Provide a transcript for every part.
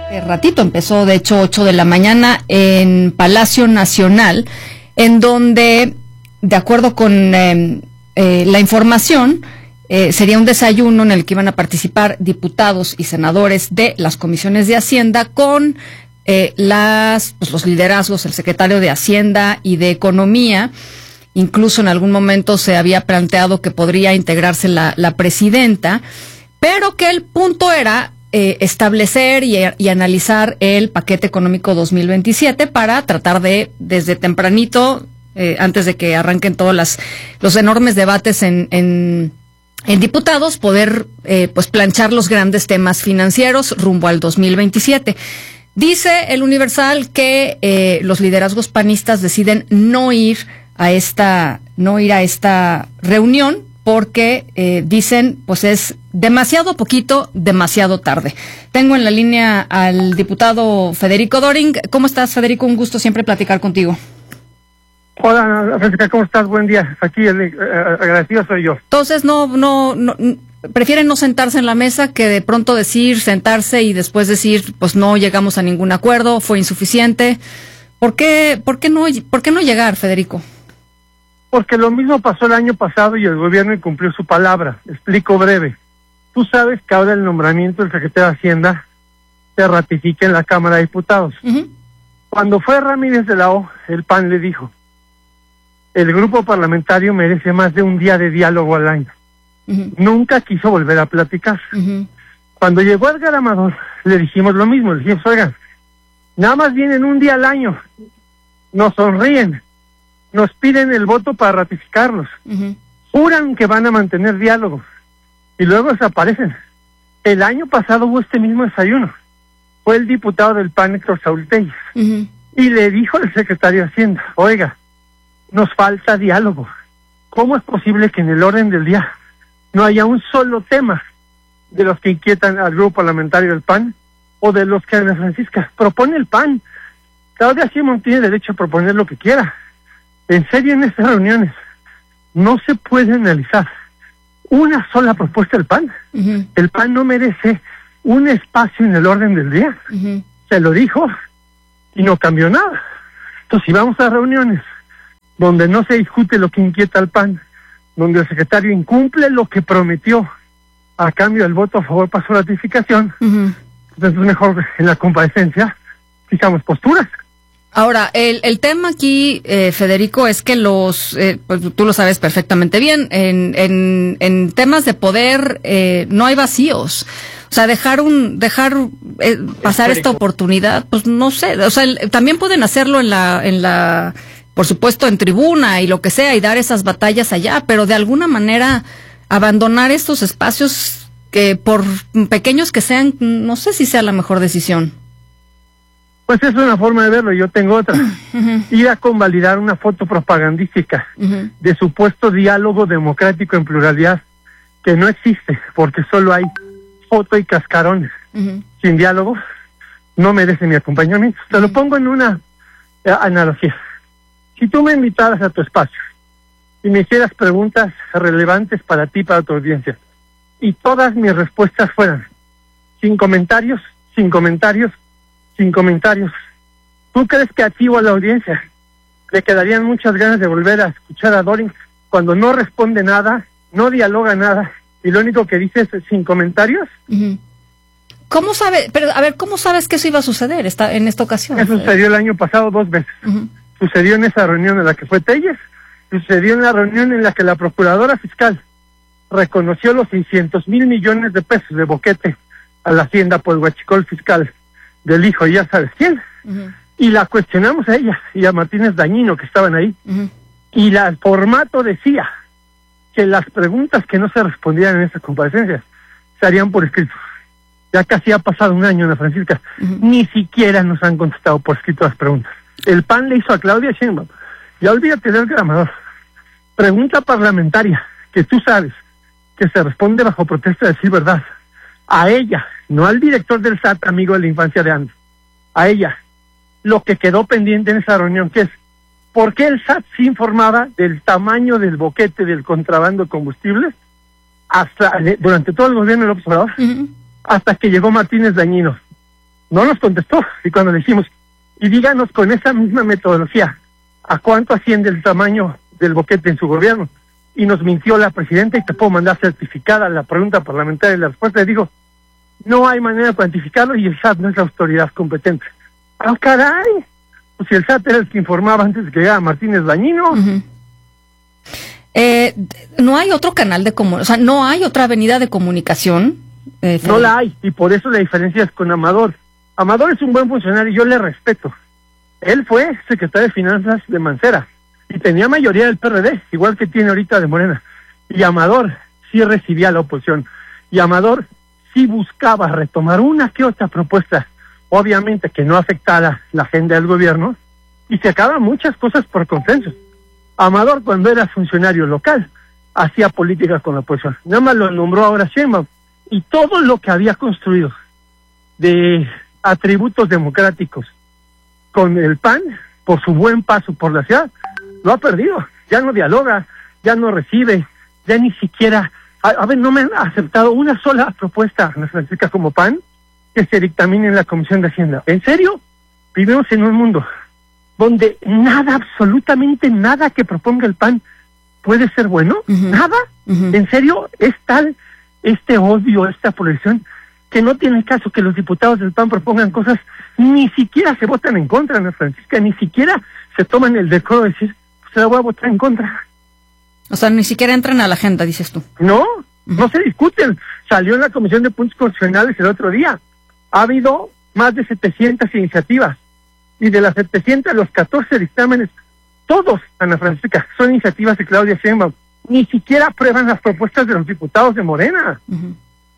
Ratito, empezó de hecho 8 de la mañana en Palacio Nacional, en donde, de acuerdo con la información, sería un desayuno en el que iban a participar diputados y senadores de las comisiones de Hacienda con los liderazgos, el secretario de Hacienda y de Economía. Incluso en algún momento se había planteado que podría integrarse la presidenta, pero que el punto era establecer y analizar el paquete económico 2027 para tratar de, desde tempranito, antes de que arranquen todos los enormes debates en diputados, poder planchar los grandes temas financieros rumbo al 2027. Dice el Universal que los liderazgos panistas deciden no ir a esta reunión porque dicen, pues es demasiado poquito, demasiado tarde. Tengo en la línea al diputado Federico Doring. ¿Cómo estás, Federico? Un gusto siempre platicar contigo. Hola, Francisca, ¿cómo estás? Buen día. Aquí agradecido soy yo. Entonces, no, prefieren no sentarse en la mesa que de pronto sentarse y después decir, pues no llegamos a ningún acuerdo, fue insuficiente. ¿Por qué no llegar, Federico? Porque lo mismo pasó el año pasado y el gobierno incumplió su palabra. Explico breve. Tú sabes que ahora el nombramiento del secretario de Hacienda se ratifica en la Cámara de Diputados. Uh-huh. Cuando fue Ramírez de la O, el PAN le dijo, el grupo parlamentario merece más de un día de diálogo al año. Uh-huh. Nunca quiso volver a platicar. Uh-huh. Cuando llegó Edgar Amador, le dijimos lo mismo. Le dijimos, oigan, nada más vienen un día al año. Nos sonríen. Nos piden el voto para ratificarlos. Uh-huh. Juran que van a mantener diálogo. Y luego desaparecen. El año pasado hubo este mismo desayuno. Fue el diputado del PAN, Héctor Saúl Telles. Uh-huh. Y le dijo al secretario de Hacienda, oiga, nos falta diálogo. ¿Cómo es posible que en el orden del día no haya un solo tema de los que inquietan al grupo parlamentario del PAN o de los que Ana Francisca propone el PAN? Claudia Sheinbaum tiene derecho a proponer lo que quiera. En serio, en estas reuniones no se puede analizar una sola propuesta del PAN. Uh-huh. El PAN no merece un espacio en el orden del día. Uh-huh. Se lo dijo y no cambió nada. Entonces, si vamos a reuniones donde no se discute lo que inquieta al PAN, donde el secretario incumple lo que prometió a cambio del voto a favor para su ratificación, uh-huh, entonces es mejor en la comparecencia fijamos posturas. Ahora, el tema aquí, Federico, es que pues tú lo sabes perfectamente bien, en temas de poder no hay vacíos. O sea, dejar pasar esta oportunidad, pues no sé. O sea, también pueden hacerlo en la, por supuesto, en tribuna y lo que sea, y dar esas batallas allá, pero de alguna manera abandonar estos espacios que, por pequeños que sean, no sé si sea la mejor decisión. Pues es una forma de verlo, yo tengo otra. Uh-huh. Ir a convalidar una foto propagandística, uh-huh, de supuesto diálogo democrático en pluralidad, que no existe, porque solo hay foto y cascarones. Uh-huh. Sin diálogo, no merece mi acompañamiento. Te lo pongo en una analogía. Si tú me invitaras a tu espacio y me hicieras preguntas relevantes para ti, para tu audiencia, y todas mis respuestas fueran sin comentarios, ¿tú crees que a ti o a la audiencia le quedarían muchas ganas de volver a escuchar a Doring cuando no responde nada, no dialoga nada y lo único que dice es sin comentarios? Uh-huh. ¿Cómo sabes? Pero a ver, ¿cómo sabes que eso iba a suceder en esta ocasión? Eso sucedió el año pasado 2 veces. Uh-huh. Sucedió en esa reunión en la que fue Telles, sucedió en la reunión en la que la procuradora fiscal reconoció los 600,000 millones de pesos de boquete a la Hacienda por el huachicol fiscal del hijo, ya sabes quién, uh-huh, y la cuestionamos a ella y a Martínez Dañino, que estaban ahí, uh-huh, y el formato decía que las preguntas que no se respondían en esas comparecencias se harían por escrito. Ya casi ha pasado un año, Ana Francisca, uh-huh, ni siquiera nos han contestado por escrito las preguntas. El PAN le hizo a Claudia Sheinbaum, ya olvídate del gramador, pregunta parlamentaria, que tú sabes que se responde bajo protesta de decir verdad, a ella, no al director del SAT, amigo de la infancia de Andes, a ella, lo que quedó pendiente en esa reunión, que es, ¿por qué el SAT se informaba del tamaño del boquete del contrabando de combustibles durante todo el gobierno de López Obrador, uh-huh, hasta que llegó Martínez Dañino? No nos contestó. Y cuando le dijimos, y díganos con esa misma metodología, ¿a cuánto asciende el tamaño del boquete en su gobierno? Y nos mintió la presidenta y te puedo mandar certificada la pregunta parlamentaria y la respuesta. Le digo, no hay manera de cuantificarlo y el SAT no es la autoridad competente. ¡Ah, caray! Pues si el SAT era el que informaba antes de que llegara Martínez Dañino. Uh-huh. No hay otro canal de comunicación, o sea, no hay otra avenida de comunicación. No la hay, y por eso la diferencia es con Amador. Amador es un buen funcionario y yo le respeto. Él fue secretario de Finanzas de Mancera y tenía mayoría del PRD, igual que tiene ahorita de Morena. Y Amador sí recibía la oposición. Y Amador sí buscaba retomar una que otra propuesta, obviamente que no afectara la agenda del gobierno, y se acaban muchas cosas por consenso. Amador, cuando era funcionario local, hacía política con la oposición. Nada más lo nombró ahora Sheinbaum. Y todo lo que había construido de atributos democráticos con el PAN, por su buen paso por la ciudad, lo ha perdido. Ya no dialoga, ya no recibe, ya ni siquiera... A ver, no me han aceptado una sola propuesta, Ana Francisca, como PAN, que se dictamine en la Comisión de Hacienda. ¿En serio? Vivimos en un mundo donde nada, absolutamente nada que proponga el PAN puede ser bueno. Uh-huh. ¿Nada? Uh-huh. ¿En serio? Es tal este odio, esta polarización, que no tiene caso que los diputados del PAN propongan cosas, ni siquiera se votan en contra, Ana Francisca, ni siquiera se toman el decoro de decir, pues la voy a votar en contra. O sea, ni siquiera entran a la agenda, dices tú. No, no se discuten. Salió en la Comisión de Puntos Constitucionales el otro día. Ha habido más de 700 iniciativas. Y de las 700, los 14 dictámenes, todos, Ana Francisca, son iniciativas de Claudia Sheinbaum. Ni siquiera aprueban las propuestas de los diputados de Morena. Uh-huh.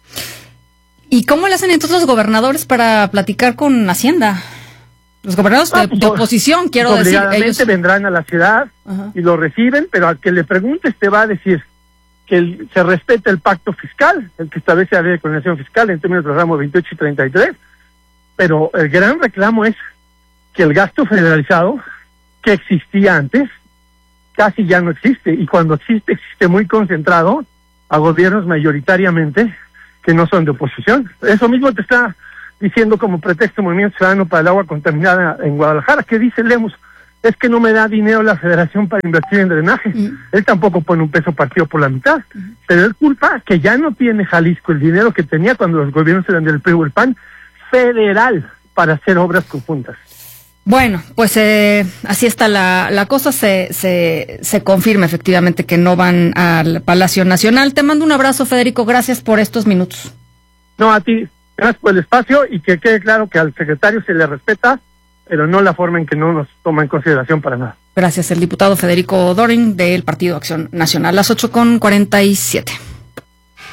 ¿Y cómo le hacen entonces los gobernadores para platicar con Hacienda? Los gobernadores de oposición, quiero decir. Ellos vendrán a la ciudad uh-huh. y lo reciben, pero al que le preguntes te va a decir que se respeta el pacto fiscal, el que establece la ley de coordinación fiscal en términos del ramo 28 y 33, pero el gran reclamo es que el gasto federalizado que existía antes casi ya no existe, y cuando existe muy concentrado a gobiernos mayoritariamente que no son de oposición. Eso mismo te está diciendo como pretexto Movimiento Ciudadano para el agua contaminada en Guadalajara. ¿Qué dice Lemus? Es que no me da dinero la federación para invertir en drenaje. Él tampoco pone un peso partido por la mitad, pero él culpa que ya no tiene Jalisco el dinero que tenía cuando los gobiernos eran del PRI o el PAN federal para hacer obras conjuntas. Bueno, pues así está la cosa, se confirma efectivamente que no van al Palacio Nacional. Te mando un abrazo, Federico, gracias por estos minutos. No, a ti, gracias por el espacio, y que quede claro que al secretario se le respeta, pero no la forma en que no nos toma en consideración para nada. Gracias, el diputado Federico Doring del Partido Acción Nacional, las 8:47.